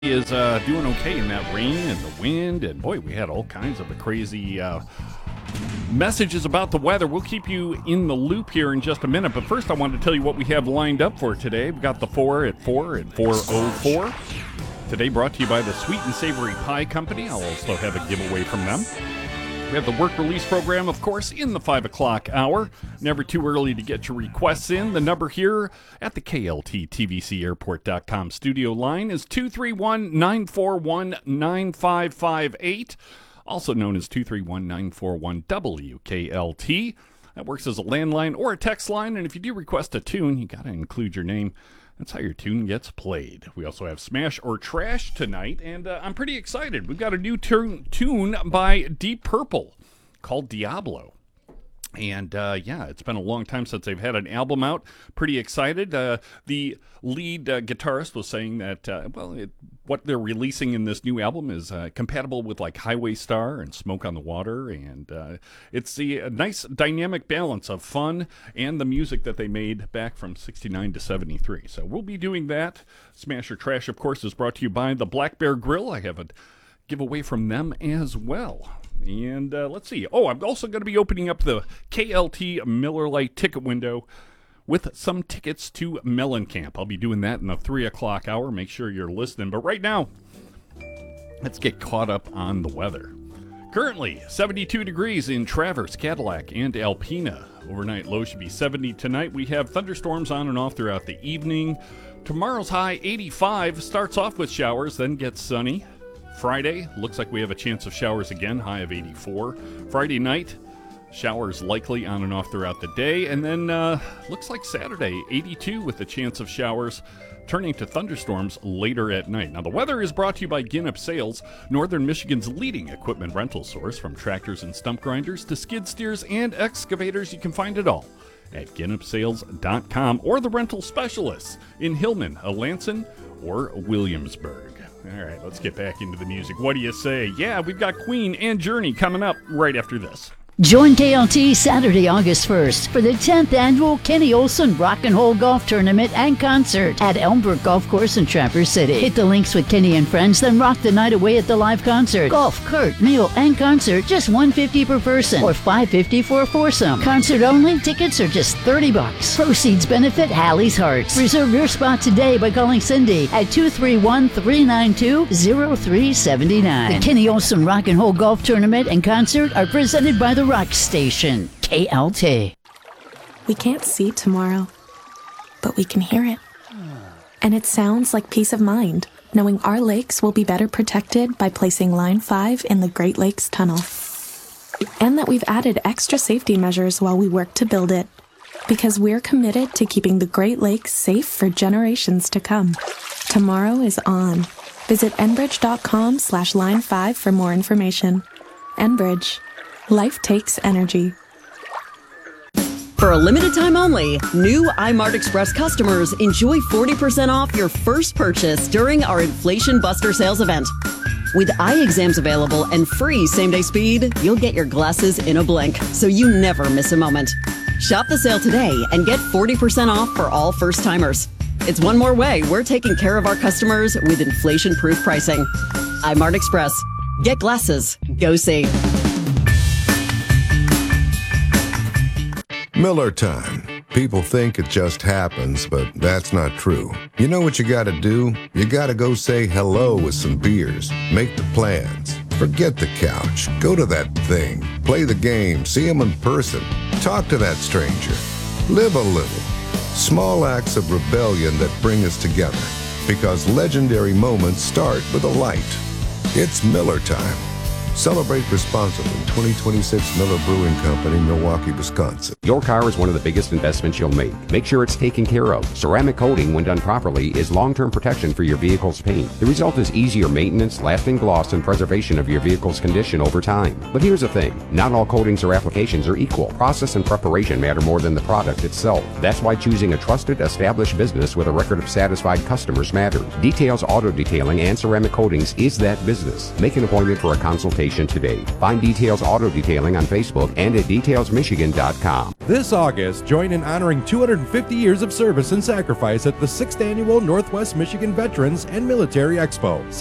Is doing okay in that rain and the wind, and boy, we had all kinds of crazy messages about the weather. We'll keep you in the loop here in just a minute, but first I wanted to tell you what we have lined up for today. We've got the 4 at 4:04. Today brought to you by the Sweet and Savory Pie Company. I'll also have a giveaway from them. We have the work release program, of course, in the 5 o'clock hour. Never too early to get your requests in. The number here at the KLTTVCAirport.com studio line is 231-941-9558, also known as 231-941-WKLT. That works as a landline or a text line, and if you do request a tune, you got to include your name. That's how your tune gets played. We also have Smash or Trash tonight, and I'm pretty excited. We've got a new tune by Deep Purple called Diablo. And, it's been a long time since they've had an album out. Pretty excited. The lead guitarist was saying that, what they're releasing in this new album is compatible with, like, Highway Star and Smoke on the Water. And it's a nice dynamic balance of fun and the music that they made back from 69 to 73. So we'll be doing that. Smash or Trash, of course, is brought to you by the Black Bear Grill. I have a giveaway from them as well. And let's see. Oh, I'm also going to be opening up the KLT Miller Lite ticket window with some tickets to Mellencamp. I'll be doing that in the 3 o'clock hour. Make sure you're listening. But right now, let's get caught up on the weather. Currently, 72 degrees in Traverse, Cadillac, and Alpena. Overnight low should be 70 tonight. We have thunderstorms on and off throughout the evening. Tomorrow's high, 85. Starts off with showers, then gets sunny. Friday, looks like we have a chance of showers again, high of 84. Friday night, showers likely on and off throughout the day. And then looks like Saturday, 82 with a chance of showers, turning to thunderstorms later at night. Now, the weather is brought to you by Ginnip Sales, Northern Michigan's leading equipment rental source. From tractors and stump grinders to skid steers and excavators, you can find it all at ginnipsales.com, or the rental specialists in Hillman, Alanson, or Williamsburg. All right, let's get back into the music. What do you say? Yeah, we've got Queen and Journey coming up right after this. Join KLT Saturday, August 1st for the 10th annual Kenny Olson Rock and Roll Golf Tournament and Concert at Elmbrook Golf Course in Traverse City. Hit the links with Kenny and friends, then rock the night away at the live concert. Golf, cart, meal, and concert, just $150 per person or $550 for a foursome. Concert only, tickets are just $30. Proceeds benefit Hallie's Hearts. Reserve your spot today by calling Cindy at 231-392-0379. The Kenny Olson Rock and Roll Golf Tournament and Concert are presented by the Rock Station, KLT. We can't see tomorrow, but we can hear it. And it sounds like peace of mind, knowing our lakes will be better protected by placing Line 5 in the Great Lakes Tunnel. And that we've added extra safety measures while we work to build it, because we're committed to keeping the Great Lakes safe for generations to come. Tomorrow is on. Visit enbridge.com/line5 for more information. Enbridge. Life takes energy. For a limited time only, new iMart Express customers enjoy 40% off your first purchase during our Inflation Buster sales event. With eye exams available and free same-day speed, you'll get your glasses in a blink, so you never miss a moment. Shop the sale today and get 40% off for all first-timers. It's one more way we're taking care of our customers with inflation-proof pricing. iMart Express. Get glasses. Go see. Miller time. People think it just happens, but that's not true. You know what you gotta do? You gotta go say hello with some beers. Make the plans. Forget the couch. Go to that thing. Play the game. See them in person. Talk to that stranger. Live a little. Small acts of rebellion that bring us together. Because legendary moments start with a light. It's Miller time. Celebrate responsibly. 2026 Miller Brewing Company, Milwaukee, Wisconsin. Your car is one of the biggest investments you'll make. Make sure it's taken care of. Ceramic coating, when done properly, is long-term protection for your vehicle's paint. The result is easier maintenance, lasting gloss, and preservation of your vehicle's condition over time. But here's the thing. Not all coatings or applications are equal. Process and preparation matter more than the product itself. That's why choosing a trusted, established business with a record of satisfied customers matters. Details Auto Detailing and Ceramic Coatings is that business. Make an appointment for a consultation transportation today. Find Details Auto Detailing on Facebook and at detailsmichigan.com. This August, join in honoring 250 years of service and sacrifice at the 6th Annual Northwest Michigan Veterans and Military Expo.